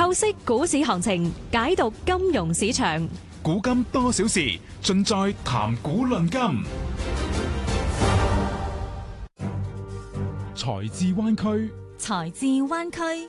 透析股市行情，解讀金融市場。 古今多少事，盡在談股論金。財智灣區， 財智灣區。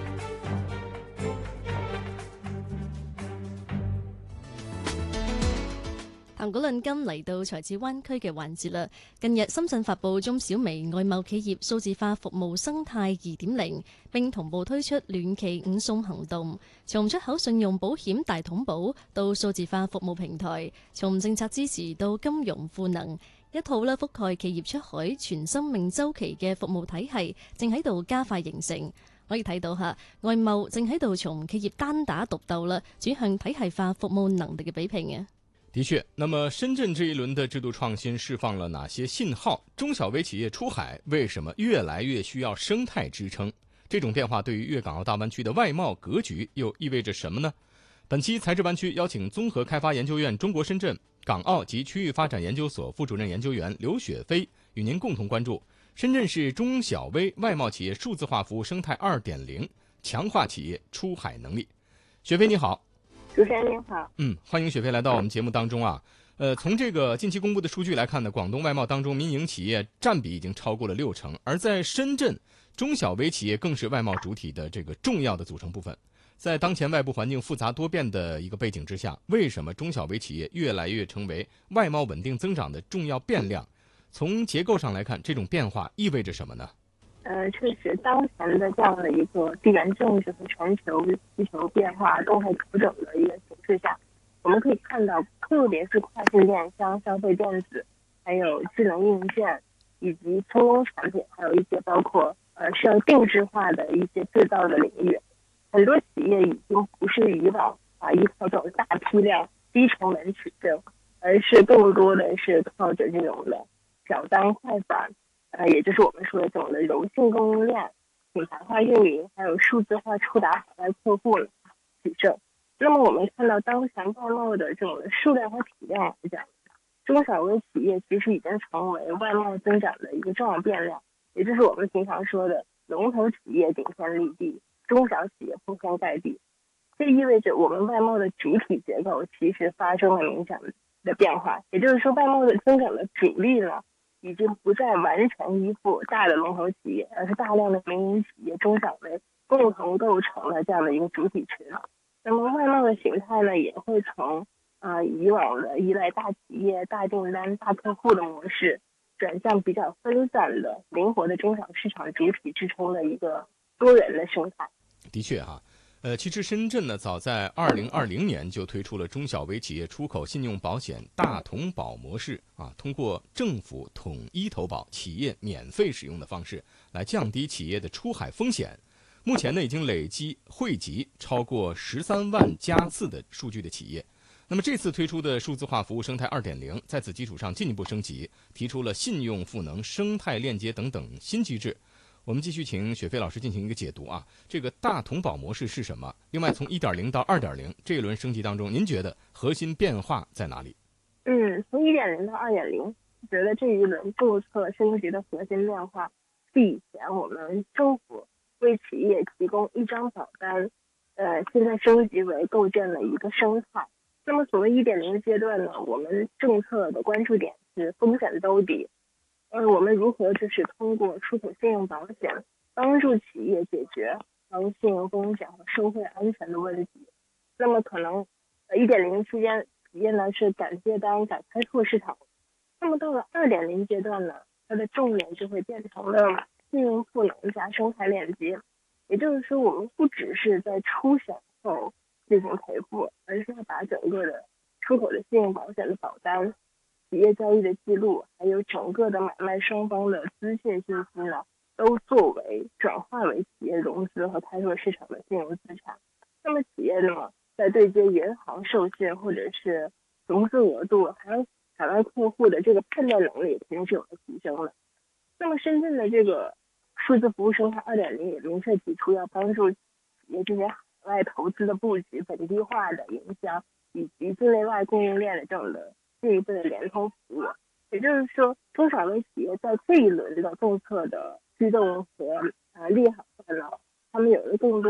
談股論金嚟到財智灣區嘅環節啦。近日深圳發布中小微外貿企業數字化服務生態 2.0， 並同步推出暖期5送行動，從出口信用保險大統保到數字化服務平台，從政策支持到金融賦能，一套覆蓋企業出海全生命週期嘅服務體系正喺度加快形成。可以睇到外貿正喺度從企業單打獨鬥啦，轉向體系化服務能力嘅比拼嘅。 的確，那麼深圳這一輪的制度創新釋放了哪些信號？中小微企業出海為什麼越來越需要生態支撐？這種變化對於粵港澳大灣區的外貿格局又意味着什麼呢？本期財智灣區邀請綜合開發研究院中國深圳、港澳及區域發展研究所副主任研究員劉雪飛與您共同關注深圳市中小微外貿企業數字化服務生態 2.0， 強化企業出海能力。雪飛你好。 主持人您好。 歡迎雪飛來到我們節目當中啊。從這個近期公布的數據來看呢，廣東外貿當中民營企業佔比已經超過了60%，而在深圳，中小微企業更是外貿主體的這個重要的組成部分。在當前外部環境複雜多變的一個背景之下，為什麼中小微企業越來越成為外貿穩定增長的重要變量？從結構上來看，這種變化意味着什麼呢？ 確實，當前的這樣的一個地緣政治和全球需求變化動態調整的一個形勢下，我們可以看到，特別是跨境電商、消費電子，還有智能硬件，以及輕工產品，還有一些包括需要定制化的一些製造的領域，很多企業已經不是以往依靠這種大批量、低成本取勝，而是更多的是靠着這種的小單快返。也就是我們說的這種的柔性供應鏈、品牌化運營，還有數字化觸達海外客戶取勝。那麼我們看到當前外貿的這種的數量和體量來講，中小微企業其實已經成為外貿增長的一個重要變量，也就是我們經常說的龍頭企業頂天立地，中小企業鋪天蓋地。這意味着我們外貿的主體結構其實發生了明顯的變化，也就是說外貿的增長的主力呢，已經不再完全依附大的龍頭企業，而是大量的民營企業、中小微共同構成了這樣的一個主體群。那麼外貿的形態呢，也會從以往的依賴大企業、大訂單、大客戶的模式，轉向比較分散的、靈活的中小市場主體支撐的一個多元的生態。 的確哈。其實深圳呢，早在2020年就推出了中小微企業出口信用保險大統保模式啊，通過政府統一投保、企業免費使用的方式，來降低企業的出海風險。目前呢，已經累積惠及超過13萬家次的數據的企業。那麼這次推出的數字化服務生態 2.0， 在此基礎上進一步升級，提出了信用賦能、生態鏈接等等新機制。我們繼續請雪飛老師進行一個解讀啊，這個大統保模式是什麼？另外，從1.0到2.0這一輪升級當中，您覺得核心變化在哪裡？ 從1.0到2.0，覺得這一輪政策升級的核心變化是以前我們政府為企業提供一張保單，現在升級為構建了一個生態。那麼所謂1.0階段呢，我們政策的關注點是風險兜底。我們如何就是通過出口信用保險，幫助企業解決信用風險和收匯安全的問題。那麼可能1.0期間，企業呢是敢接單、敢開拓市場。那麼到了2.0階段呢，它的重點就會變成了信用賦能加生態鏈接。也就是說，我們不只是在出險後進行賠付，而是要把整個的出口的信用保險的保單、企業交易的記錄，還有整個的買賣雙方的資訊信息呢，都作為轉化為企業融資和開拓市場的信用資產。那麼企業呢，在對接銀行授信或者是融資額度，還有海外客戶的這個判斷能力肯定是有了提升的。那麼深圳的這個數字服務生態 2.0 也明確提出要幫助企業這些海外投資的布局、本地化的營銷以及境內外供應鏈的這種的進一步的聯通服務。也就是說，中小微企業在這一輪的政策的驅動和利好下呢，他們有了更多海外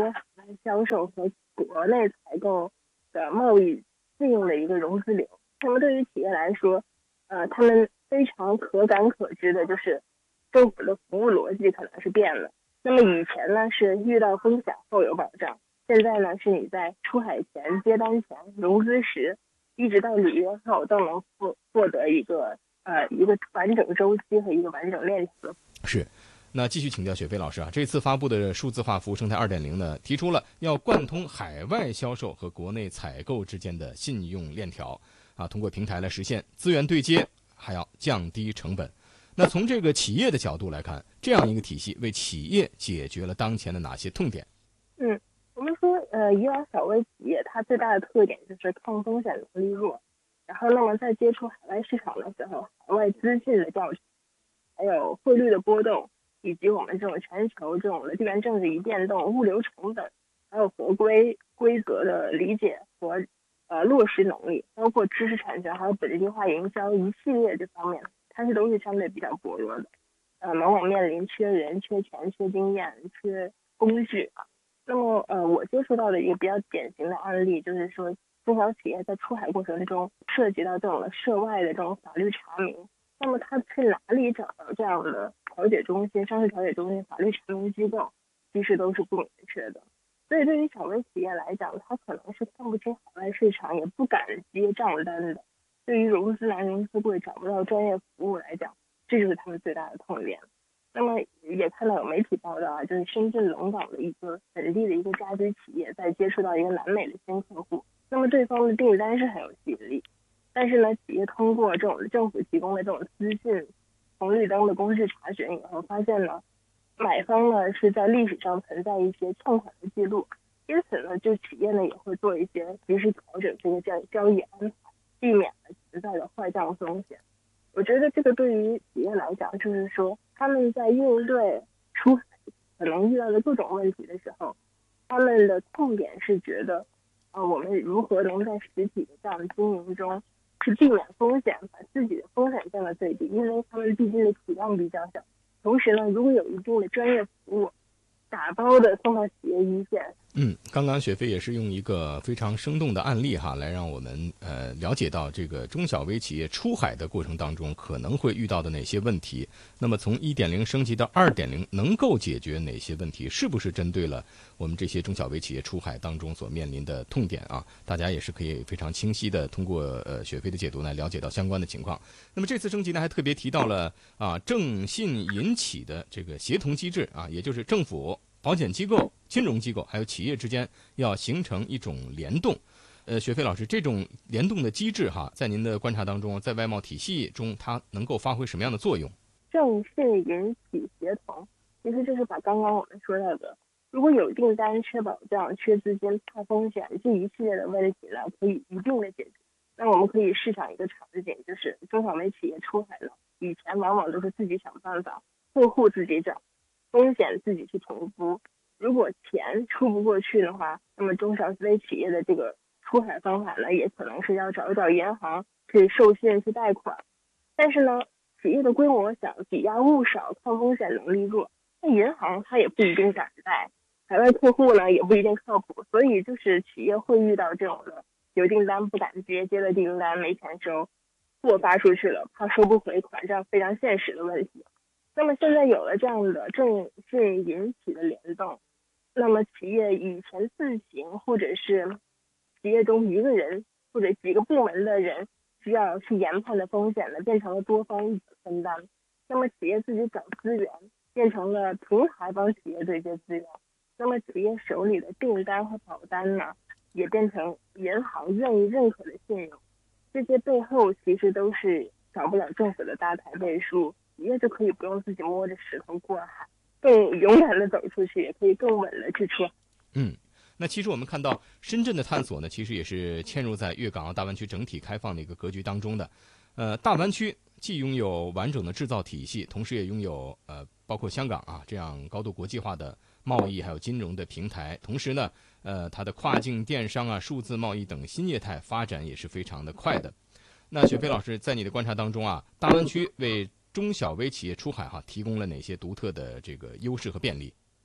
销售和国内采购的贸易信用的一个融资流。那么对于企业来说，他们非常可感可知的就是政府的服务逻辑可能是变了。那么以前呢是遇到风险后有保障，现在呢是你在出海前、接单前、融资时，一直到履约后都能获得一个完整周期和一个完整链条。 是。那继续请教雪飞老师啊，这次发布的数字化服务生态 2.0 呢，提出了要贯通海外销售和国内采购之间的信用链条啊，通过平台来实现资源对接，还要降低成本。那从这个企业的角度来看，这样一个体系为企业解决了当前的哪些痛点？ 我们说以往小微企业它最大的特点就是抗风险能力弱，然后那么在接触海外市场的时候，海外资讯的调查，还有汇率的波动，以及我们这种全球这种的地缘政治一变动、物流成本，还有合规规则的理解和落实能力，包括知识产权还有本地化营销一系列这方面，它是都是相对比较薄弱的。往往面临缺人、缺钱、缺经验、缺工具啊。那么我接触到的一个比较典型的案例就是说，中小企业在出海过程中涉及到这种的涉外的这种法律查明，那么他去哪里找到这样的调解中心、商事调解中心、法律查明机构，其实都是不明确的。所以对于小微企业来讲，他可能是看不清海外市场，也不敢接账单的。对于融资难、融资贵、找不到专业服务来讲，这就是他们最大的痛点。那么也看到有媒体报道啊，就是深圳龙岗的一个本地的一个家居企业在接触到一个南美的新客户，那么对方的订单是很有吸引力，但是呢，企业通过这种政府提供的这种资讯红绿灯的工具查询以后，发现呢，买方呢是在历史上存在一些欠款的记录，因此呢，就企业呢也会做一些及时调整这个交易安排，避免了存在的坏账风险。我觉得这个对于企业来讲，就是说他们在应对出海可能遇到的各种问题的时候，他们的痛点是觉得，我们如何能在实体的这样的经营中去避免风险，把自己的风险降到最低，因为他们毕竟的体量比较小。同时呢，如果有一定的专业服务，打包的送到企业一线。 刚刚雪飞也是用一个非常生动的案例哈，来让我们了解到这个中小微企业出海的过程当中可能会遇到的哪些问题。那么从 1.0 升级到 2.0 能够解决哪些问题？是不是针对了我们这些中小微企业出海当中所面临的痛点啊？大家也是可以非常清晰的通过雪飞的解读来了解到相关的情况。那么这次升级呢，还特别提到了政信银企的这个协同机制啊，也就是政府、保险机构、金融机构还有企业之间要形成一种联动。雪飞老师，这种联动的机制哈，在您的观察当中，在外贸体系中，它能够发挥什么样的作用？ 政信银企协同，其实就是把刚刚我们说到的，如果有订单、缺保障、缺资金、怕风险这一系列的问题呢，可以一并的解决。那我们可以试想一个场景，就是中小微企业出海了，以前往往都是自己想办法，客户自己找，风险自己去承估。如果钱出不过去的话，那么中小微企业的这个出海方法呢，也可能是要找一找银行可以授信去贷款。但是呢，企业的规模小，抵押物少，抗风险能力弱，那银行它也不一定敢贷，海外客户呢也不一定靠谱，所以就是企业会遇到这种的有订单不敢接，接了订单没钱收，货发出去了怕收不回款，这样非常现实的问题。那么现在有了这样的政信银企的联动，那么企业以前自行或者是企业中一个人或者几个部门的人需要去研判的风险呢，变成了多方一起分担。那么企业自己找资源，变成了平台帮企业对接资源。那么企业手里的订单和保单呢，也变成银行愿意认可的信用。这些背后其实都是少不了政府的大台背书，企业就可以不用自己摸着石头过海，更勇敢的走出去，也可以更稳的去出海。 那其实我们看到深圳的探索呢，其实也是嵌入在粤港澳大湾区整体开放的一个格局当中的。大湾区既拥有完整的制造体系，同时也拥有包括香港啊这样高度国际化的贸易还有金融的平台，同时呢，它的跨境电商啊、数字贸易等新业态发展也是非常的快的。那雪飞老师在你的观察当中啊，大湾区为中小微企业出海提供了哪些独特的这个优势和便利？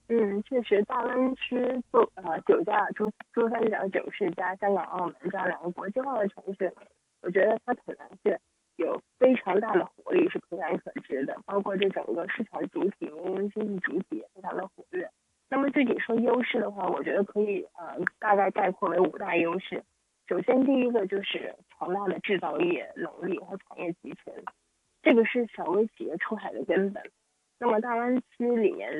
确实，大湾区九家珠三角90加香港、澳门这样2个国际化的城市，我觉得它可能是有非常大的活力，是可感可知的。包括这整个市场主体、民营经济主体也非常的活跃。那么具体说优势的话，我觉得可以大概概括为5大优势。首先，第一个就是强大的制造业能力和产业集群，这个是小微企业出海的根本。那么大湾区里面